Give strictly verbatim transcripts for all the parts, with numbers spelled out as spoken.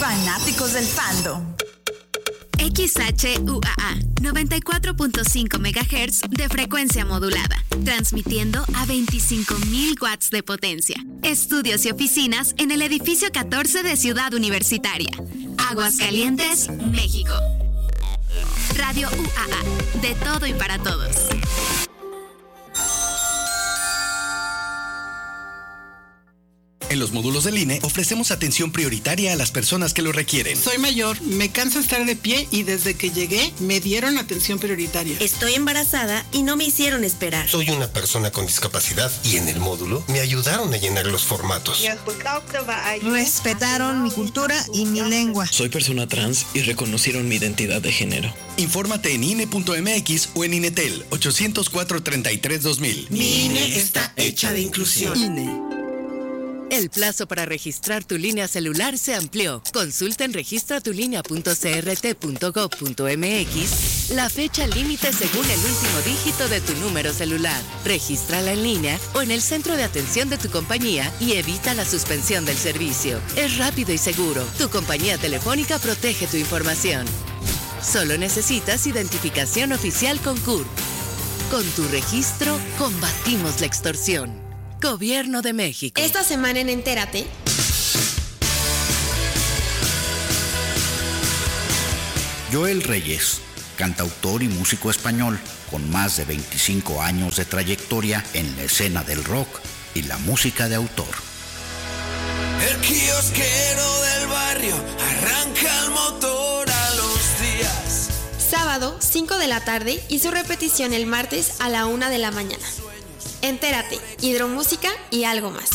Fanáticos del fandom. X H U A A, noventa y cuatro punto cinco megahertz de frecuencia modulada, transmitiendo a veinticinco mil watts de potencia. Estudios y oficinas en el edificio catorce de Ciudad Universitaria. Aguascalientes, México. Radio U A A, de todo y para todos. En los módulos del I N E ofrecemos atención prioritaria a las personas que lo requieren. Soy mayor, me cansa estar de pie y desde que llegué me dieron atención prioritaria. Estoy embarazada y no me hicieron esperar. Soy una persona con discapacidad y en el módulo me ayudaron a llenar los formatos. Respetaron mi cultura y mi lengua. Soy persona trans y reconocieron mi identidad de género. Infórmate en I N E punto M X o en Inetel ochocientos cuatro, treinta y tres, dos mil. Mi I N E está hecha de inclusión. I N E. El plazo para registrar tu línea celular se amplió. Consulta en registra tu línea punto c r t punto gov punto m x la fecha límite según el último dígito de tu número celular. Regístrala en línea o en el centro de atención de tu compañía y evita la suspensión del servicio. Es rápido y seguro. Tu compañía telefónica protege tu información. Solo necesitas identificación oficial con C U R P. Con tu registro, combatimos la extorsión. Gobierno de México. Esta semana en Entérate. Joel Reyes, cantautor y músico español con más de veinticinco años de trayectoria en la escena del rock y la música de autor. El kiosquero del barrio arranca el motor a los días. Sábado, cinco de la tarde y su repetición el martes a la una de la mañana. Entérate, hidromúsica y algo más.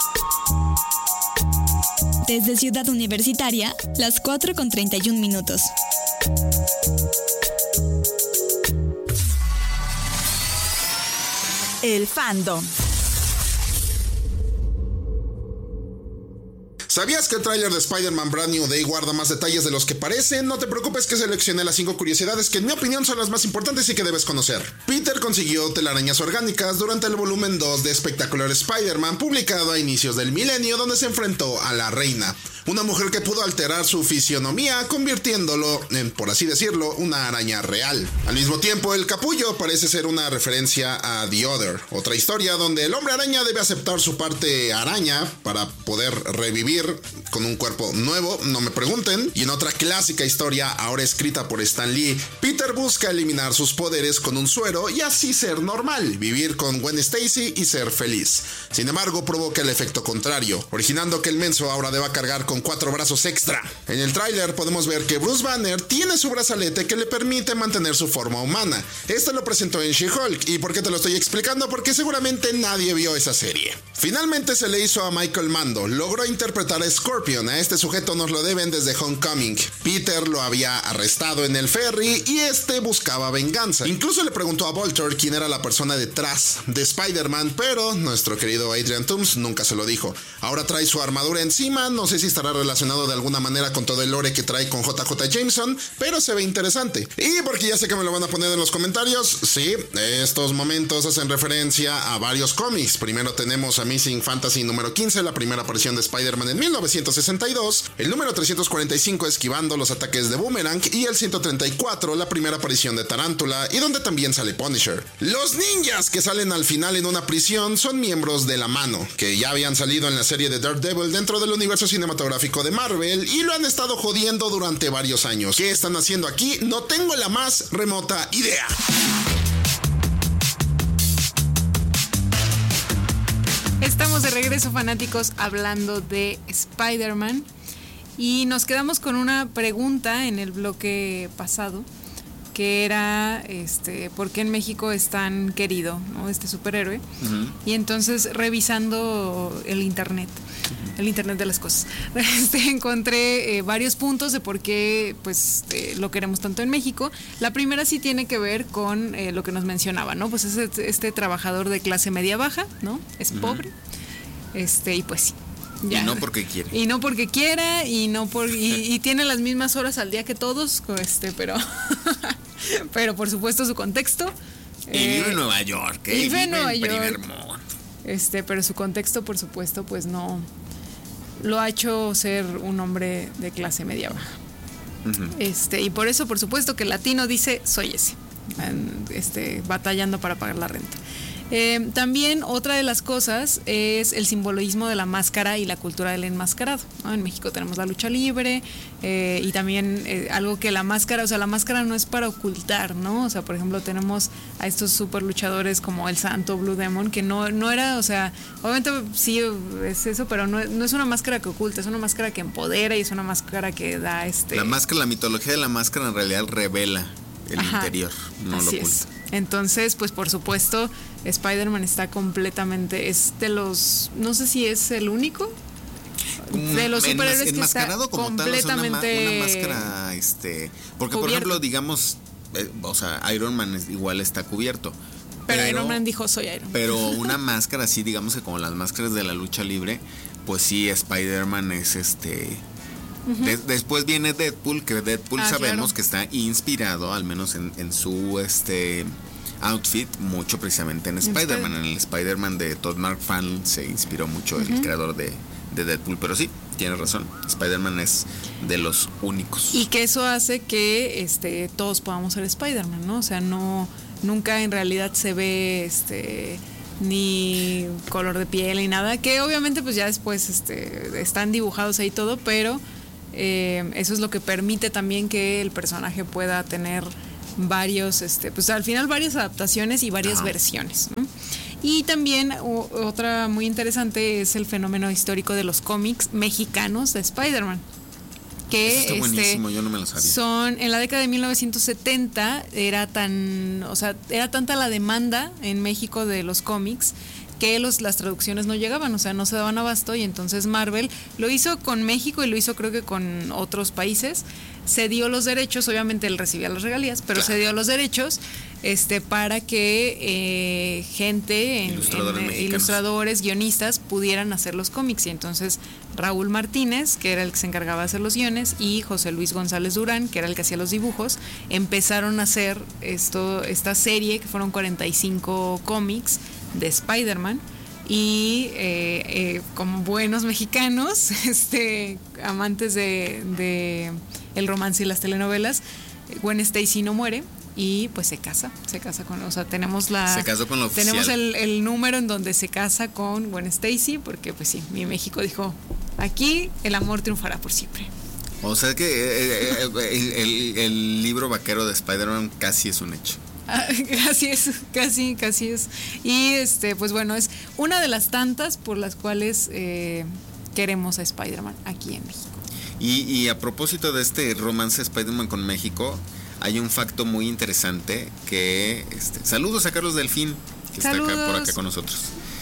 Desde Ciudad Universitaria, las cuatro con treinta y un minutos. El fandom. ¿Sabías que el tráiler de Spider-Man Brand New Day guarda más detalles de los que parecen? No te preocupes que seleccioné las cinco curiosidades que en mi opinión son las más importantes y que debes conocer. Peter consiguió telarañas orgánicas durante el volumen dos de Spectacular Spider-Man, publicado a inicios del milenio, donde se enfrentó a la Reina, una mujer que pudo alterar su fisionomía, convirtiéndolo en, por así decirlo, una araña real. Al mismo tiempo, el capullo parece ser una referencia a The Other, otra historia donde el hombre araña debe aceptar su parte araña para poder revivir con un cuerpo nuevo, no me pregunten. Y en otra clásica historia, ahora escrita por Stan Lee, Peter busca eliminar sus poderes con un suero y así ser normal, vivir con Gwen Stacy y ser feliz. Sin embargo, provoca el efecto contrario, originando que el menso ahora deba cargar con cuatro brazos extra. En el tráiler podemos ver que Bruce Banner tiene su brazalete que le permite mantener su forma humana. Esto lo presentó en She-Hulk. ¿Y por qué te lo estoy explicando? Porque seguramente nadie vio esa serie. Finalmente se le hizo a Michael Mando, logró interpretar a Scorpion. A este sujeto nos lo deben desde Homecoming. Peter lo había arrestado en el ferry y este buscaba venganza. Incluso le preguntó a Vulture quién era la persona detrás de Spider-Man, pero nuestro querido Adrian Toomes nunca se lo dijo. Ahora trae su armadura encima, no sé si estará relacionado de alguna manera con todo el lore que trae con J J Jameson, pero se ve interesante. Y porque ya sé que me lo van a poner en los comentarios, sí, estos momentos hacen referencia a varios cómics. Primero tenemos Amazing Fantasy número quince, la primera aparición de Spider-Man en mil novecientos sesenta y dos, el número trescientos cuarenta y cinco esquivando los ataques de Boomerang y el ciento treinta y cuatro, la primera aparición de Tarántula y donde también sale Punisher. Los ninjas que salen al final en una prisión son miembros de La Mano, que ya habían salido en la serie de Daredevil dentro del universo cinematográfico de Marvel y lo han estado jodiendo durante varios años. ¿Qué están haciendo aquí? No tengo la más remota idea. Estamos de regreso, fanáticos, hablando de Spider-Man y nos quedamos con una pregunta en el bloque pasado que era este, ¿por qué en México es tan querido, ¿no?, este superhéroe? Uh-huh. Y entonces revisando el internet, el internet de las cosas, este, encontré eh, varios puntos de por qué pues eh, lo queremos tanto en México. La primera sí tiene que ver con eh, lo que nos mencionaba, ¿no? Pues es este, este trabajador de clase media baja, ¿no? Es uh-huh. pobre, este, y pues sí. Ya. Y no porque quiere. Y no porque quiera, y no por y, y tiene las mismas horas al día que todos, este, pero pero por supuesto su contexto. Y eh, vive en Nueva York, ¿eh? Y vive en Nueva en York. Primer mundo. Este, pero su contexto, por supuesto, pues no lo ha hecho ser un hombre de clase media baja. Uh-huh. Este, y por eso, por supuesto, que el latino dice, soy ese, este, batallando para pagar la renta. Eh, también otra de las cosas es el simbolismo de la máscara y la cultura del enmascarado, ¿no? En México tenemos la lucha libre eh, y también eh, algo que la máscara, o sea, la máscara no es para ocultar, ¿no? O sea, por ejemplo, tenemos a estos super luchadores como el Santo, Blue Demon, que no, no era, o sea, obviamente sí es eso, pero no, no es una máscara que oculta, es una máscara que empodera y es una máscara que da este... La máscara, la mitología de la máscara en realidad revela el Ajá, interior, no lo oculta. Es. Entonces, pues por supuesto, Spider-Man está completamente, es de los, no sé si es el único de los superhéroes que está como completamente tal, o sea, una, una máscara, este, porque cubierto. Por ejemplo, digamos, eh, o sea, Iron Man es, igual está cubierto. Pero, pero Iron Man dijo soy Iron Man. Pero una máscara así, digamos que como las máscaras de la lucha libre, pues sí, Spider-Man es este... Uh-huh. De, después viene Deadpool, que Deadpool ah, sabemos claro. que está inspirado, al menos en, en su este outfit, mucho precisamente en Spider-Man. En el Spider-Man de Todd McFarlane se inspiró mucho uh-huh. el creador de, de Deadpool. Pero sí, tienes razón, Spider-Man es de los únicos. Y que eso hace que este todos podamos ser Spider-Man, ¿no? O sea, no nunca en realidad se ve este ni color de piel ni nada, que obviamente pues ya después este están dibujados ahí todo, pero Eh, eso es lo que permite también que el personaje pueda tener varios, este, pues al final varias adaptaciones y varias Ajá. versiones, ¿no? Y también o, otra muy interesante es el fenómeno histórico de los cómics mexicanos de Spider-Man. Que Eso está buenísimo, este, yo no me lo sabía. Son en la década de mil novecientos setenta era tan, o sea, era tanta la demanda en México de los cómics que los, las traducciones no llegaban, o sea, no se daban abasto, y entonces Marvel lo hizo con México y lo hizo creo que con otros países, se dio los derechos, obviamente él recibía las regalías, pero claro. se dio los derechos este para que eh, gente, en, ilustradores, en, ilustradores, guionistas pudieran hacer los cómics, y entonces Raúl Martínez, que era el que se encargaba de hacer los guiones, y José Luis González Durán, que era el que hacía los dibujos, empezaron a hacer esto, esta serie, que fueron cuarenta y cinco cómics de Spider-Man, y eh, eh, como buenos mexicanos, este amantes de, de el romance y las telenovelas, Gwen Stacy no muere y pues se casa, se casa con, o sea, tenemos la se casó con lo oficial. Tenemos el, el número en donde se casa con Gwen Stacy, porque pues sí, mi México dijo, aquí el amor triunfará por siempre. O sea que eh, eh, el, el, el libro vaquero de Spider-Man casi es un hecho. Casi es, casi, casi es. Y este, pues bueno, es una de las tantas por las cuales eh, queremos a Spider-Man aquí en México. Y, y a propósito de este romance Spider-Man con México, hay un facto muy interesante que este, saludos a Carlos Delfín, que saludos. Está acá por acá con nosotros.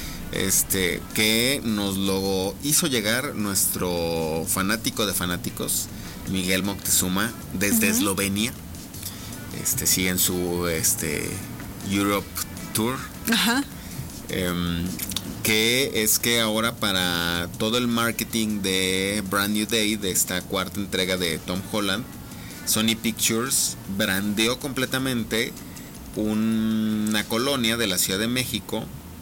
Este, que nos lo hizo llegar nuestro fanático de fanáticos, Miguel Moctezuma, desde uh-huh. Eslovenia. Este, sí, en su este, Europe Tour. Ajá. Eh, que es que ahora para todo el marketing de Brand New Day, de esta cuarta entrega de Tom Holland, Sony Pictures brandeó completamente un, una colonia de la Ciudad de México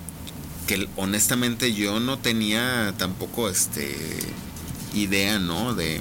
que honestamente yo no tenía tampoco este idea, ¿no? de,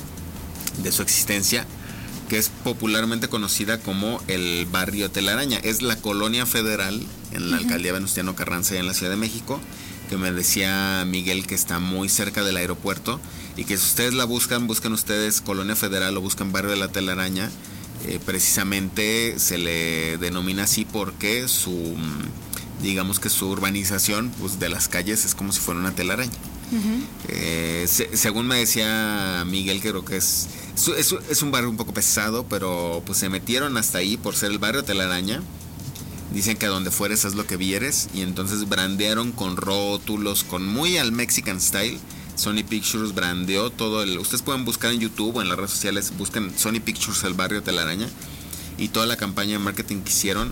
de su existencia, que es popularmente conocida como el barrio Telaraña. Es la colonia federal en la uh-huh. alcaldía Venustiano Carranza, en la Ciudad de México, que me decía Miguel que está muy cerca del aeropuerto, y que si ustedes la buscan, buscan ustedes colonia federal o buscan barrio de la Telaraña, eh, precisamente se le denomina así porque su, digamos que su urbanización, pues, de las calles es como si fuera una telaraña. Uh-huh. Eh, se, según me decía Miguel, creo que es, es es un barrio un poco pesado, pero pues se metieron hasta ahí por ser el barrio Telaraña. Dicen que a donde fueres haz lo que vieres, y entonces brandearon con rótulos, con muy al Mexican style. Sony Pictures brandeó todo el, ustedes pueden buscar en YouTube o en las redes sociales, buscan Sony Pictures el barrio Telaraña, y toda la campaña de marketing que hicieron,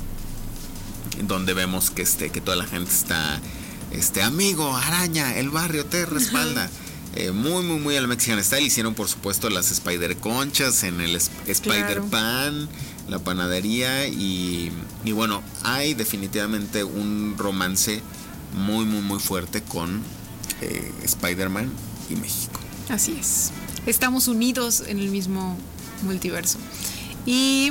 donde vemos que este que toda la gente está Este amigo, araña, el barrio te respalda. Eh, muy, muy, muy al Mexican Style. Hicieron, por supuesto, las Spider Conchas en el Spider Pan, la panadería. Y, y bueno, hay definitivamente un romance muy, muy, muy fuerte con eh, Spider-Man y México. Así es. Estamos unidos en el mismo multiverso. Y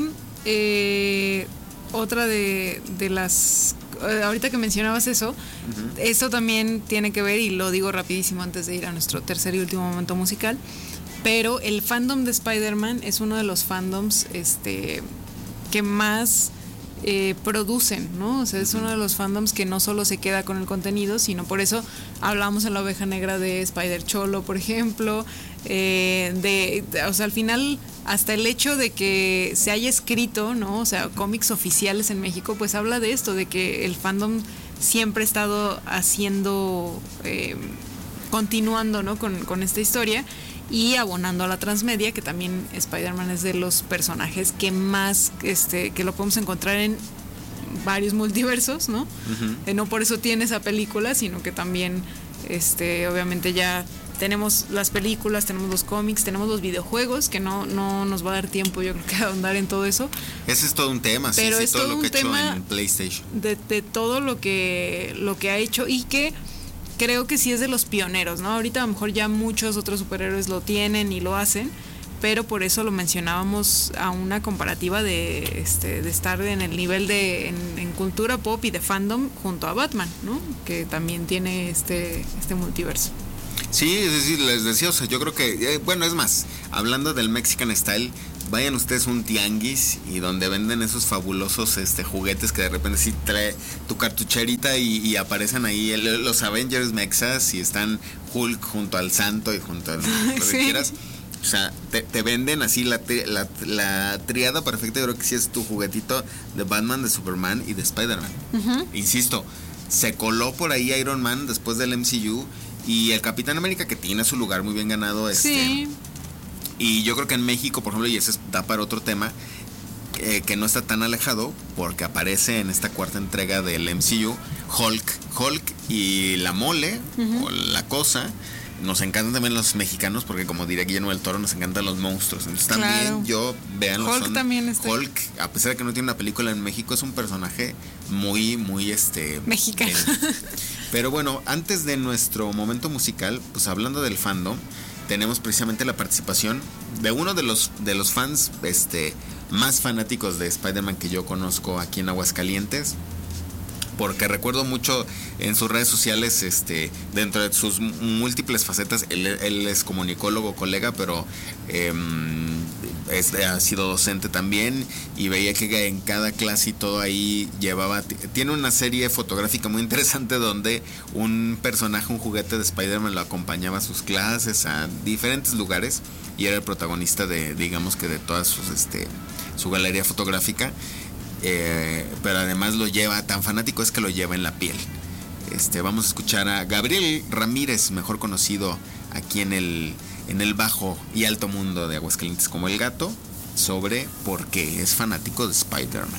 eh, otra de, de las... Ahorita que mencionabas eso, uh-huh. Eso también tiene que ver, y lo digo rapidísimo antes de ir a nuestro tercer y último momento musical, pero el fandom de Spider-Man es uno de los fandoms este, que más eh, producen, ¿no? O sea, es uno de los fandoms que no solo se queda con el contenido, sino por eso hablamos en La Oveja Negra de Spider-Cholo, por ejemplo, eh, de, de, o sea, al final... Hasta el hecho de que se haya escrito, ¿no? O sea, cómics oficiales en México, pues habla de esto, de que el fandom siempre ha estado haciendo, eh, continuando, ¿no? Con, con esta historia y abonando a la transmedia, que también Spider-Man es de los personajes que más, este, que lo podemos encontrar en varios multiversos, ¿no? Uh-huh. Eh, no por eso tiene esa película, sino que también, este, obviamente ya... Tenemos las películas, tenemos los cómics, tenemos los videojuegos, que no, no nos va a dar tiempo, yo creo que a ahondar en todo eso. Ese es todo un tema, pero sí, es sí, todo, todo lo un que tema ha hecho en PlayStation. De, de todo lo que, lo que ha hecho y que creo que sí es de los pioneros, ¿no? Ahorita a lo mejor ya muchos otros superhéroes lo tienen y lo hacen, pero por eso lo mencionábamos a una comparativa de, este, de estar en el nivel de en, en cultura pop y de fandom junto a Batman, ¿no? Que también tiene este, este multiverso. Sí, es decir, les decía, o sea, yo creo que, eh, bueno, es más, hablando del Mexican Style, vayan ustedes a un tianguis y donde venden esos fabulosos este, juguetes que de repente sí trae tu cartucherita y, y aparecen ahí el, los Avengers mexas y están Hulk junto al Santo y junto a lo que sí. quieras. O sea, te, te venden así la, la, la triada perfecta. Yo creo que sí es tu juguetito de Batman, de Superman y de Spider-Man. Uh-huh. Insisto, se coló por ahí Iron Man después del M C U. Y el Capitán América, que tiene su lugar muy bien ganado. Este, sí. Y yo creo que en México, por ejemplo, y ese da para otro tema, eh, que no está tan alejado, porque aparece en esta cuarta entrega del M C U, Hulk. Hulk y la mole, uh-huh. o la cosa. Nos encantan también los mexicanos, porque como diría Guillermo del Toro, nos encantan los monstruos. Entonces también claro. yo, véanlo. Hulk son, también está. Hulk, a pesar de que no tiene una película en México, es un personaje muy, muy este mexicano. Eh, pero bueno, antes de nuestro momento musical, pues hablando del fandom, tenemos precisamente la participación de uno de los de los fans este más fanáticos de Spider-Man que yo conozco aquí en Aguascalientes. Porque recuerdo mucho en sus redes sociales, este, dentro de sus múltiples facetas, él, él es comunicólogo, colega, pero eh, es, ha sido docente también, y veía que en cada clase y todo ahí llevaba, tiene una serie fotográfica muy interesante donde un personaje, un juguete de Spider-Man lo acompañaba a sus clases, a diferentes lugares, y era el protagonista de, digamos que de toda sus, este, su galería fotográfica. Eh, pero además lo lleva, tan fanático es que lo lleva en la piel. Este, vamos a escuchar a Gabriel Ramírez, mejor conocido aquí en el, en el bajo y alto mundo de Aguascalientes como El Gato, sobre por qué es fanático de Spider-Man.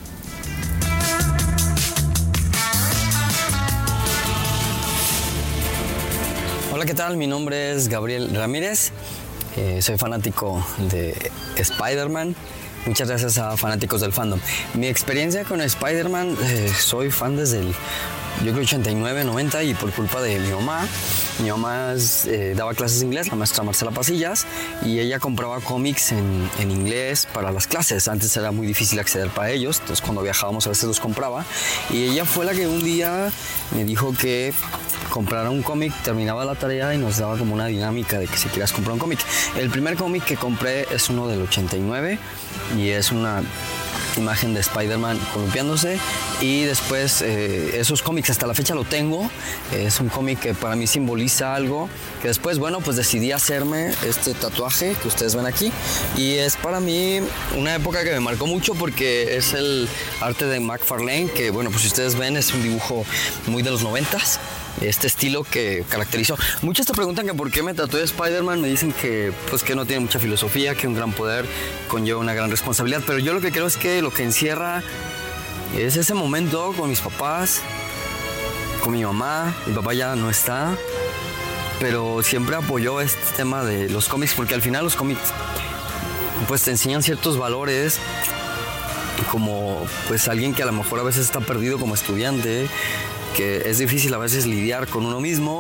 Hola, ¿qué tal? Mi nombre es Gabriel Ramírez, eh, soy fanático de Spider-Man. Muchas gracias a fanáticos del fandom. Mi experiencia con Spider-Man, eh, soy fan desde el, yo creo, ochenta y nueve, noventa, y por culpa de mi mamá. Mi mamá eh, daba clases de inglés, la maestra Marcela Pasillas, y ella compraba cómics en, en inglés para las clases. Antes era muy difícil acceder para ellos, entonces cuando viajábamos a veces los compraba. Y ella fue la que un día me dijo que comprara un cómic, terminaba la tarea y nos daba como una dinámica de que si quieras comprar un cómic. El primer cómic que compré es uno del ochenta y nueve y es una imagen de Spider-Man columpiándose, y después eh, esos cómics hasta la fecha lo tengo. Es un cómic que para mí simboliza algo, que después, bueno, pues decidí hacerme este tatuaje que ustedes ven aquí, y es para mí una época que me marcó mucho porque es el arte de McFarlane, que bueno, pues si ustedes ven es un dibujo muy de los noventas. Este estilo que caracterizó. Muchos te preguntan que por qué me tatué Spider-Man, me dicen que pues que no tiene mucha filosofía, que un gran poder conlleva una gran responsabilidad, pero yo lo que creo es que lo que encierra es ese momento con mis papás, con mi mamá. Mi papá ya no está, pero siempre apoyó este tema de los cómics, porque al final los cómics pues te enseñan ciertos valores, como pues alguien que a lo mejor a veces está perdido como estudiante, que es difícil a veces lidiar con uno mismo,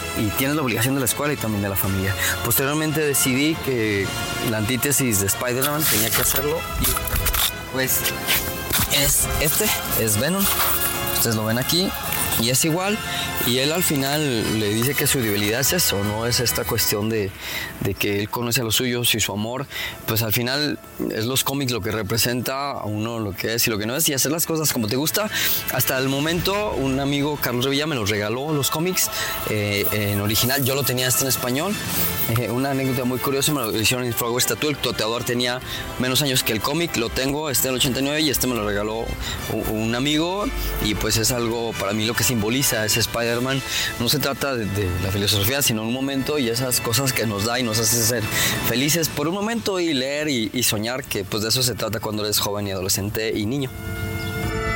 y tienes la obligación de la escuela y también de la familia. Posteriormente decidí que la antítesis de Spider-Man tenía que hacerlo y pues es este, es Venom. Ustedes lo ven aquí y es igual, y él al final le dice que su debilidad es eso, no es esta cuestión de, de que él conoce a los suyos y su amor, pues al final es los cómics lo que representa a uno lo que es y lo que no es, y hacer las cosas como te gusta. Hasta el momento un amigo, Carlos Revilla, me los regaló los cómics eh, en original, yo lo tenía hasta en español. Eh, una anécdota muy curiosa, me lo hicieron en Frogger Tattoo, el toteador tenía menos años que el cómic, lo tengo, este en el ochenta y nueve y este me lo regaló un, un amigo, y pues es algo para mí lo que simboliza ese Spider-Man. No se trata de, de la filosofía, sino un momento y esas cosas que nos da y nos hace ser felices por un momento y leer y, y soñar, que pues de eso se trata cuando eres joven y adolescente y niño.